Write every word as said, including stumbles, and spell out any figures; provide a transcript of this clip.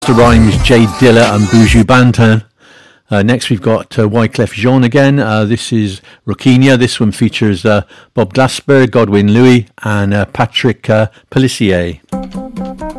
Busta Rhymes, Jay Dilla and Buju Banton. Uh, next we've got uh, Wyclef Jean again. Uh, this is Rockinia. This one features uh, Bob Glasper, Godwin Louis and uh, Patrick uh, Pelissier.